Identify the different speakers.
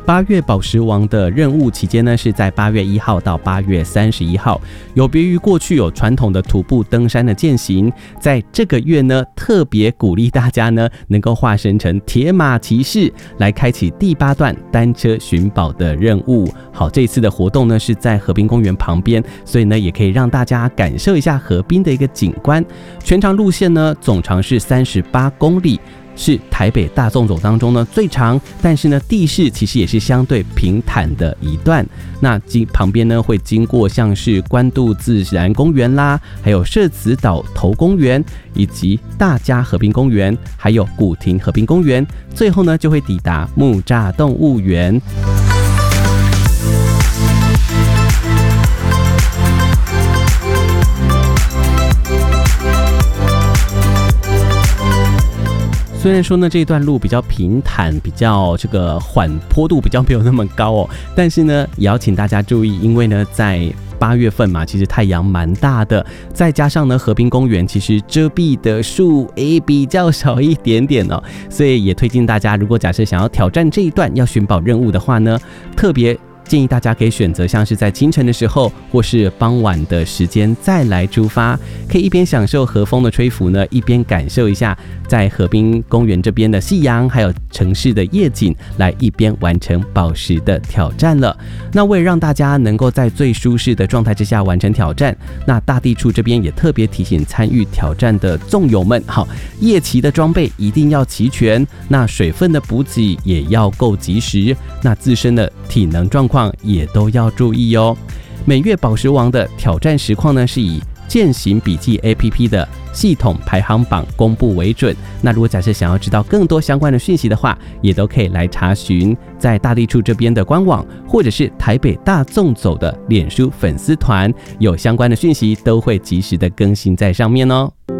Speaker 1: 8月宝石王的任务期间呢，是在8月1号到8月31号。有别于过去有传统的徒步登山的健行，在这个月呢，特别鼓励大家呢能够化身成铁马骑士，来开启第8段单车寻宝的任务。好，这次的活动呢是在河滨公园旁边，所以呢也可以让大家感受一下河滨的一个景观。全长路线呢总长是38公里。是台北大纵走当中呢最长，但是呢地势其实也是相对平坦的一段。那旁边呢会经过像是关渡自然公园啦，还有社子岛头公园，以及大佳河滨公园，还有古亭河滨公园，最后呢就会抵达木栅动物园。虽然说呢这一段路比较平坦，比较这个缓坡度比较没有那么高哦，但是呢也要请大家注意，因为呢在8月份嘛，其实太阳蛮大的，再加上呢河滨公园其实遮蔽的树比较少一点点哦，所以也推荐大家，如果假设想要挑战这一段要寻宝任务的话呢，特别建议大家可以选择像是在清晨的时候或是傍晚的时间再来出发，可以一边享受河风的吹拂呢，一边感受一下在河滨公园这边的夕阳还有城市的夜景，来一边完成宝石的挑战了。那为了让大家能够在最舒适的状态之下完成挑战，那大地处这边也特别提醒参与挑战的纵友们，好，夜骑的装备一定要齐全，那水分的补给也要够及时，那自身的体能状况也都要注意哦。每月宝石王的挑战实况呢，是以健行笔记 APP 的系统排行榜公布为准。那如果假设想要知道更多相关的讯息的话，也都可以来查询在大地处这边的官网，或者是台北大纵走的脸书粉丝团，有相关的讯息都会及时的更新在上面哦。